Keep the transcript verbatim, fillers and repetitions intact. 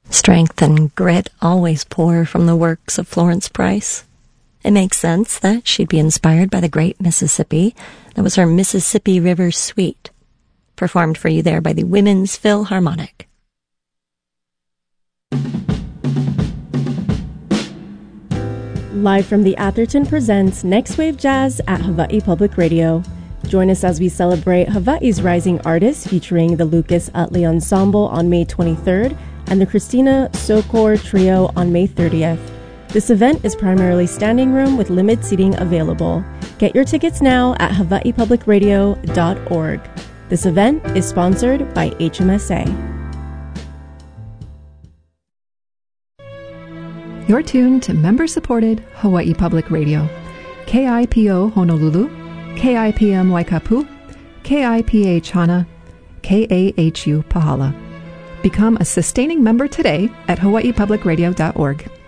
Strength and grit always pour from the works of Florence Price. It makes sense that she'd be inspired by the great Mississippi. That was her Mississippi River Suite, performed for you there by the Women's Philharmonic. Live from the Atherton presents Next Wave Jazz at Hawaii Public Radio. Join us as we celebrate Hawaii's rising artists, featuring the Lucas Utley Ensemble on May twenty-third and the Christina Sokor Trio on May thirtieth. This event is primarily standing room with limited seating available. Get your tickets now at hawaii public radio dot org. This event is sponsored by H M S A. You're tuned to member-supported Hawaii Public Radio. K I P O Honolulu, K I P M Waikapu, K I P H Hana, K A H U Pahala. Become a sustaining member today at hawaii public radio dot org.